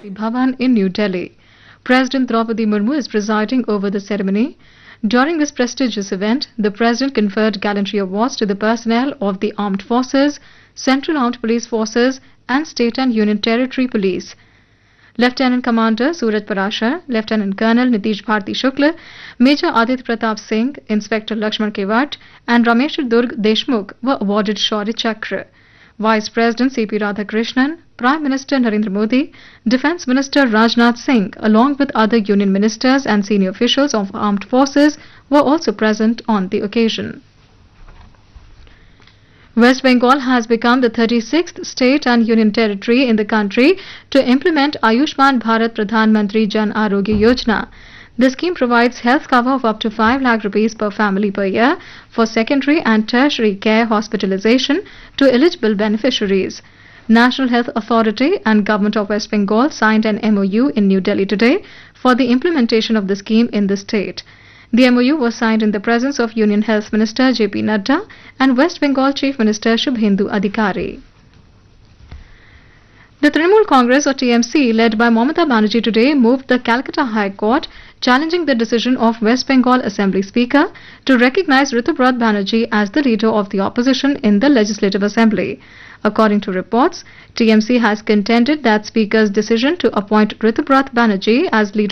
Bhavan in New Delhi. President Draupadi Murmu is presiding over the ceremony. During this prestigious event, the President conferred gallantry awards to the personnel of the Armed Forces, Central Armed Police Forces and State and Union Territory Police. Lieutenant Commander Suraj Parashar, Lieutenant Colonel Nitish Bharti Shukla, Major Aditya Pratap Singh, Inspector Lakshman Kewat and Rameshwar Durg Deshmukh were awarded Shaurya Chakra. Vice President C.P. Radhakrishnan, Prime Minister Narendra Modi, Defence Minister Rajnath Singh, along with other union ministers and senior officials of armed forces, were also present on the occasion. West Bengal has become the 36th state and union territory in the country to implement Ayushman Bharat Pradhan Mantri Jan Arogya Yojana. The scheme provides health cover of up to 5 lakh rupees per family per year for secondary and tertiary care hospitalization to eligible beneficiaries. National Health Authority and Government of West Bengal signed an MOU in New Delhi today for the implementation of the scheme in the state. The MOU was signed in the presence of Union Health Minister J.P. Nadda and West Bengal Chief Minister Shubhendu Adhikari. The Trinamool Congress or TMC led by Mamata Banerjee today moved the Calcutta High Court challenging the decision of West Bengal Assembly Speaker to recognize Ritubrat Banerjee as the leader of the opposition in the Legislative Assembly. According to reports, TMC has contended that Speaker's decision to appoint Ritubrat Banerjee as leader